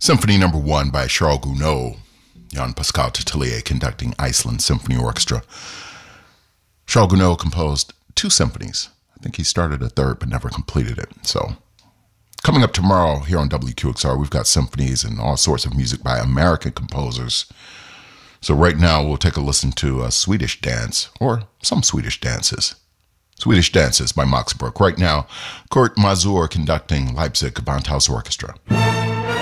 Symphony Number 1 by Charles Gounod, Jan Pascal Tutelier conducting Iceland Symphony Orchestra. Charles Gounod composed 2 symphonies. I think he started a third but never completed it. So, coming up tomorrow here on WQXR, we've got symphonies and all sorts of music by American composers. So right now we'll take a listen to a Swedish dance, or some Swedish dances. Swedish Dances by Max Bruch. Right now, Kurt Masur conducting Leipzig Gewandhaus Orchestra.